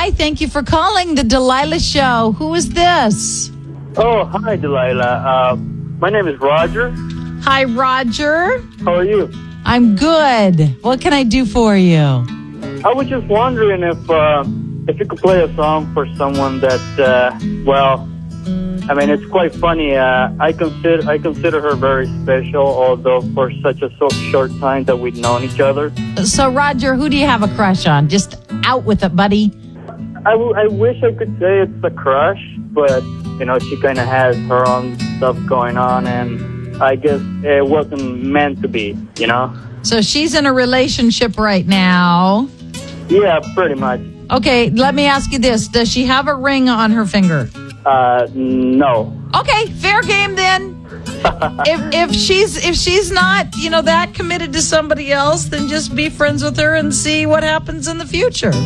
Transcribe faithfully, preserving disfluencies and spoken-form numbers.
Hi, thank you for calling the Delilah Show. Who is this? Oh, hi, Delilah. Uh, my name is Roger. Hi, Roger. How are you? I'm good. What can I do for you? I was just wondering if uh, if you could play a song for someone that, uh, well, I mean, it's quite funny. Uh, I consider I consider her very special, although for such a so short time that we've known each other. So, Roger, who do you have a crush on? Just out with it, buddy. I, w- I wish I could say it's a crush, but, you know, she kind of has her own stuff going on, and I guess it wasn't meant to be, you know? So she's in a relationship right now. Yeah, pretty much. Okay, let me ask you this. Does she have a ring on her finger? Uh, no. Okay, fair game then. if if she's if she's not, you know, that committed to somebody else, then just be friends with her and see what happens in the future.